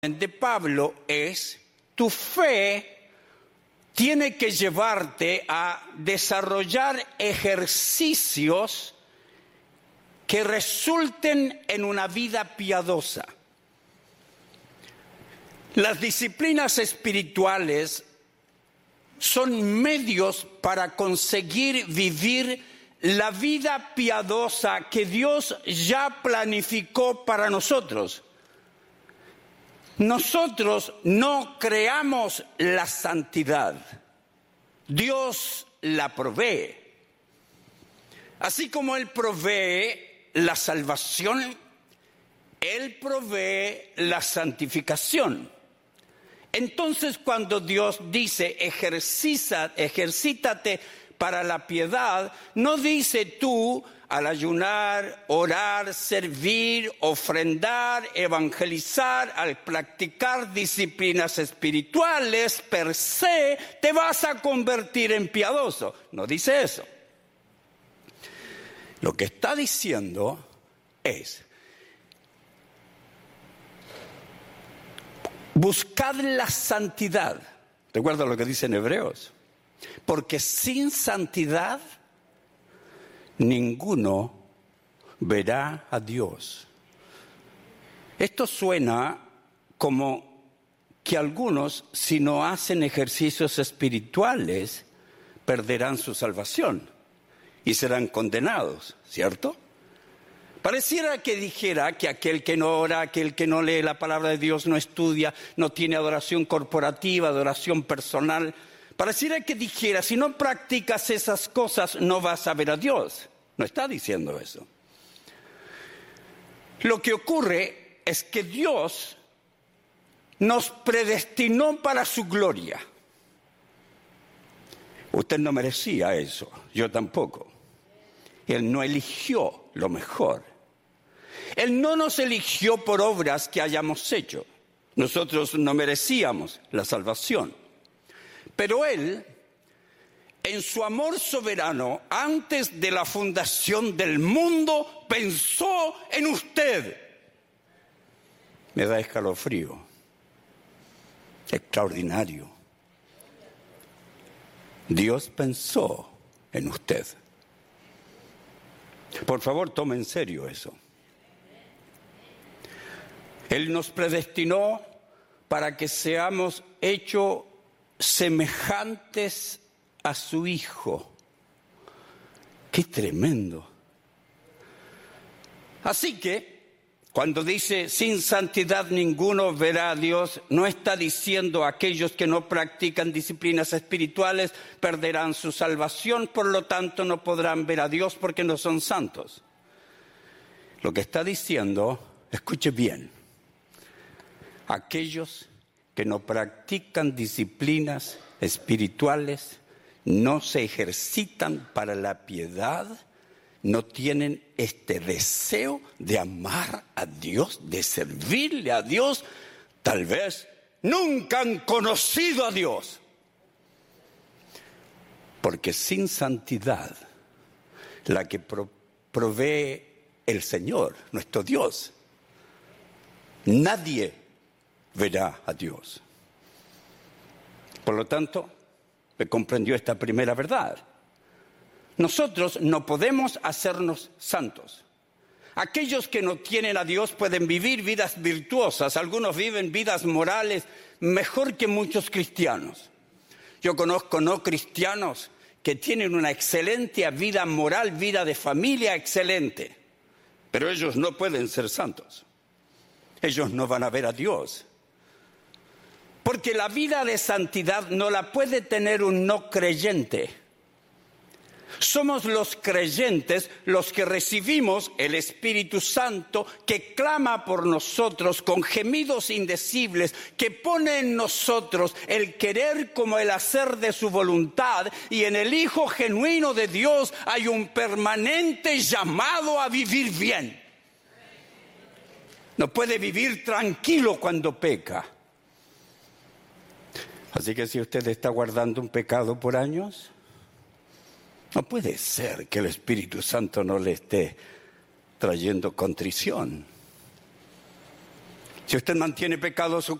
de Pablo es: tu fe tiene que llevarte a desarrollar ejercicios que resulten en una vida piadosa. Las disciplinas espirituales son medios para conseguir vivir la vida piadosa que Dios ya planificó para nosotros. Nosotros no creamos la santidad, Dios la provee. Así como Él provee la salvación, Él provee la santificación. Entonces, cuando Dios dice ejercítate para la piedad, no dice tú al ayunar, orar, servir, ofrendar, evangelizar, al practicar disciplinas espirituales per se, te vas a convertir en piadoso. No dice eso. Lo que está diciendo es: buscad la santidad. ¿Recuerda lo que dice en Hebreos? Porque sin santidad ninguno verá a Dios. Esto suena como que algunos, si no hacen ejercicios espirituales, perderán su salvación y serán condenados, ¿cierto? Pareciera que dijera que aquel que no ora, aquel que no lee la palabra de Dios, no estudia, no tiene adoración corporativa, adoración personal. Pareciera que dijera: si no practicas esas cosas, no vas a ver a Dios. No está diciendo eso. Lo que ocurre es que Dios nos predestinó para su gloria. Usted no merecía eso, yo tampoco. Él no eligió lo mejor. Él no nos eligió por obras que hayamos hecho. Nosotros no merecíamos la salvación. Pero Él, en su amor soberano, antes de la fundación del mundo, pensó en usted. Me da escalofrío. Extraordinario. Dios pensó en usted. Por favor, tome en serio eso. Él nos predestinó para que seamos hechos semejantes a su Hijo. ¡Qué tremendo! Así que, cuando dice sin santidad ninguno verá a Dios, no está diciendo aquellos que no practican disciplinas espirituales perderán su salvación, por lo tanto no podrán ver a Dios porque no son santos. Lo que está diciendo, escuche bien, aquellos que no practican disciplinas espirituales, no se ejercitan para la piedad, no tienen este deseo de amar a Dios, de servirle a Dios, tal vez nunca han conocido a Dios. Porque sin santidad, la que provee el Señor, nuestro Dios, nadie verá a Dios. Por lo tanto, me comprendió esta primera verdad. Nosotros no podemos hacernos santos. Aquellos que no tienen a Dios pueden vivir vidas virtuosas. Algunos viven vidas morales mejor que muchos cristianos. Yo conozco no cristianos que tienen una excelente vida moral, vida de familia excelente. Pero ellos no pueden ser santos. Ellos no van a ver a Dios. Porque la vida de santidad no la puede tener un no creyente. Somos los creyentes los que recibimos el Espíritu Santo que clama por nosotros con gemidos indecibles, que pone en nosotros el querer como el hacer de su voluntad, y en el Hijo genuino de Dios hay un permanente llamado a vivir bien. No puede vivir tranquilo cuando peca. Así que si usted está guardando un pecado por años, no puede ser que el Espíritu Santo no le esté trayendo contrición. Si usted mantiene pecados